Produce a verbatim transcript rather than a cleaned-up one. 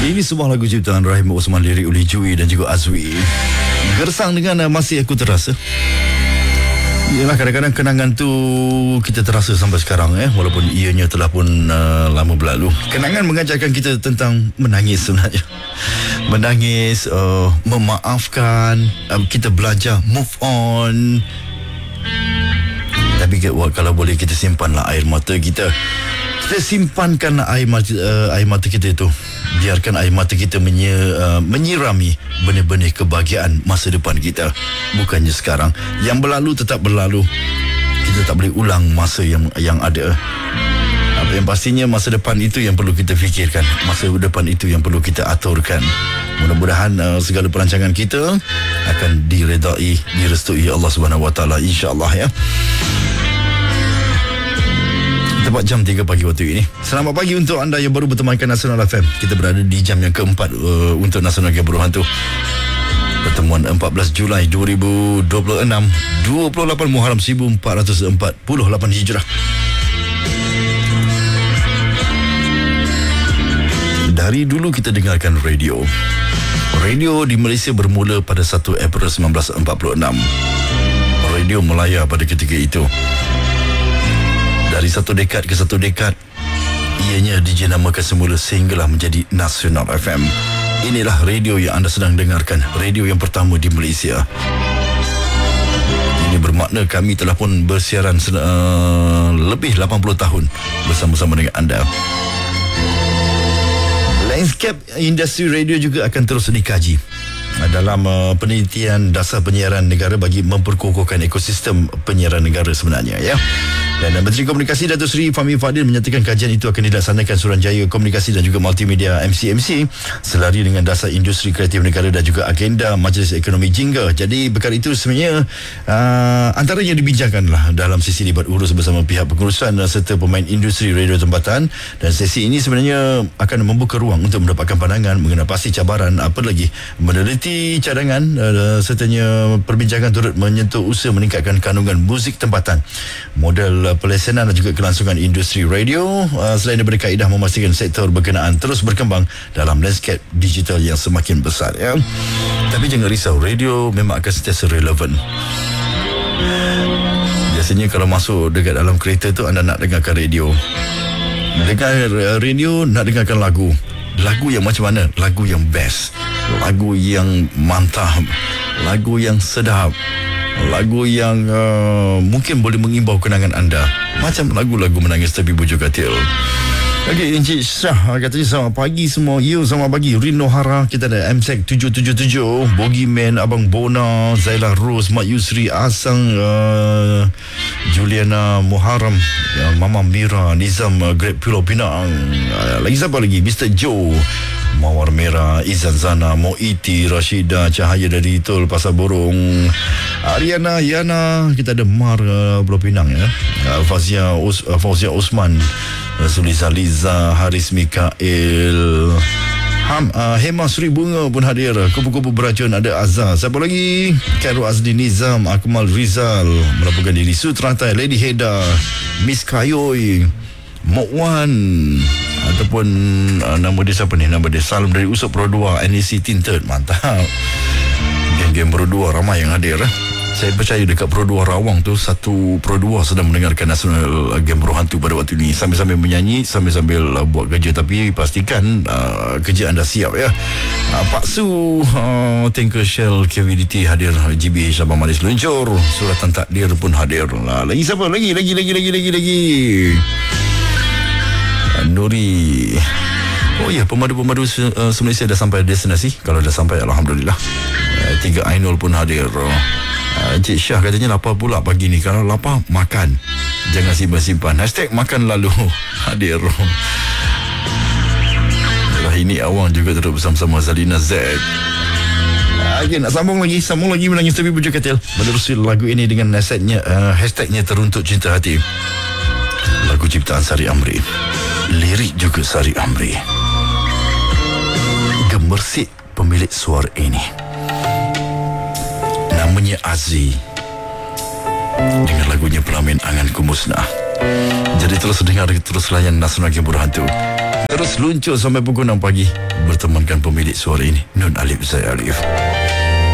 Ini sebuah lagu ciptaan Rahim Osman, lirik oleh Jui dan juga Azwi. Gersang dengan uh, Masih Aku Terasa. Yalah, kadang-kadang kenangan tu kita terasa sampai sekarang, eh walaupun ianya telah pun uh, lama berlalu. Kenangan mengajarkan kita tentang menangis sebenarnya. Menangis, uh, memaafkan, uh, kita belajar move on. Tapi kalau boleh kita simpanlah air mata kita. Kita simpankan air mata, uh, air mata kita itu. Biarkan air mata kita menye, uh, menyirami benih-benih kebahagiaan masa depan kita. Bukannya sekarang. Yang berlalu tetap berlalu. Kita tak boleh ulang masa yang yang ada. Apa yang pastinya masa depan itu yang perlu kita fikirkan. Masa depan itu yang perlu kita aturkan. Mudah-mudahan uh, segala perancangan kita akan diredai, direstui Allah Subhanahu Wa Taala, insya-Allah, ya. Tepat jam tiga pagi waktu ini. Selamat pagi untuk anda yang baru bertemankan Nasional F M. Kita berada di jam yang keempat uh, untuk Nasional Gabru Hantu. Pertemuan empat belas Julai dua ribu dua puluh enam, dua puluh lapan Muharram seribu empat ratus empat puluh lapan Hijrah. Dari dulu kita dengarkan radio. Radio di Malaysia bermula pada satu April seribu sembilan ratus empat puluh enam. Radio Melaya pada ketika itu. Dari satu dekad ke satu dekad, ianya dijenamakan semula sehinggalah menjadi Nasional F M. Inilah radio yang anda sedang dengarkan, radio yang pertama di Malaysia. Ini bermakna kami telah pun bersiaran uh, lebih lapan puluh tahun bersama-sama dengan anda. Landscape industri radio juga akan terus dikaji dalam uh, penelitian dasar penyiaran negara bagi memperkukuhkan ekosistem penyiaran negara sebenarnya, ya. Dan Menteri Komunikasi Datuk Seri Fahmi Fadil menyatakan kajian itu akan dilaksanakan Suruhanjaya Komunikasi dan juga Multimedia M C M C selari dengan dasar industri kreatif negara dan juga agenda Majlis Ekonomi Jingga. Jadi perkara itu sebenarnya uh, antara yang dibincangkanlah dalam sesi debat urus bersama pihak pengurusan serta pemain industri radio tempatan. Dan sesi ini sebenarnya akan membuka ruang untuk mendapatkan pandangan mengenai pasti cabaran, apa lagi meneliti cadangan uh, sertanya perbincangan turut menyentuh usaha meningkatkan kandungan muzik tempatan, model pelaksanaan dan juga kelangsungan industri radio, uh, selain daripada kaedah memastikan sektor berkenaan terus berkembang dalam landscape digital yang semakin besar, ya. Tapi jangan risau, radio memang akan sentiasa relevan. Biasanya kalau masuk dekat dalam kereta tu, anda nak dengarkan radio. Dengar radio, nak dengarkan lagu. Lagu yang macam mana? Lagu yang best, lagu yang mantap, lagu yang sedap, lagu yang uh, mungkin boleh mengimbau kenangan anda. Macam lagu-lagu Menangis Tepi Bujur Katil. Okey, Encik Syah katanya selamat pagi semua. Ya, selamat pagi. Rino Hara, kita ada M S E C tujuh tujuh tujuh, Boogeyman, Abang Bona, Zaila Rose, Mak Yusri, Asang, uh, Juliana Muharram, uh, Mama Mira, Nizam, uh, Great Pulau Pinang. Uh, lagi siapa lagi? Mister Joe, Mawar Merah, Izan Zana, Moiti, Rashida, Cahaya dari Tol Pasar Borong, Ariana, Yana, kita ada Mar, uh, Pulau Pinang, ya. Uh, Fazia, Os, uh, Fauzia Osman, Suliza Liza, Haris Mikael, Ham, uh, Hema Sri Bunga pun hadir. Kupu-kupu beracun ada Azhar. Siapa lagi? Khairul Azli Nizam, Akmal Rizal melaporkan diri. Sutrantai, Lady Heda, Miss Kayoy, Mok Wan, ataupun uh, nama dia siapa ni? Nama dia Salam dari Usop Pro dua, N A C Tinted. Mantap. Geng-geng Pro dua ramai yang hadir, eh? Saya percaya dekat Pro dua Rawang tu, satu Pro dua sedang mendengarkan Nasional Gabru Hantu pada waktu ini, sambil-sambil menyanyi, sambil-sambil uh, buat kerja. Tapi pastikan uh, kerja anda siap, ya. uh, Pak Su, uh, Tanker Shell K V D T hadir. G B H Abang Malis Luncur, Suratan Takdir pun hadir. uh, Lagi siapa? Lagi, lagi, lagi, lagi, lagi, lagi uh, Nuri. Oh ya, pemadu-pemadu uh, se-Malaysia dah sampai destinasi. Kalau dah sampai, Alhamdulillah. uh, Tiga Ainul pun hadir. uh, Encik Syah katanya lapar pula pagi ni. Kalau lapar, makan, jangan simpan-simpan. Hashtag makan lalu hadir. Setelah ini Awang juga terus bersama-sama Zalina Z. Okay, nak sambung lagi, sambung lagi Menangis Tepi Bujur Katil. Menerusi lagu ini dengan hashtagnya, uh, hashtagnya Teruntuk Cinta Hati. Lagu ciptaan Sari Amri, lirik juga Sari Amri. Gemersik pemilik suara ini, namanya Azri, dengan lagunya Pelamin Anganku Musnah. Jadi terus dengar, terus layan Nasional Gabru Hantu. Terus luncur sampai pukul enam pagi bertemankan pemilik suara ini, Nun Alif Zai Alif.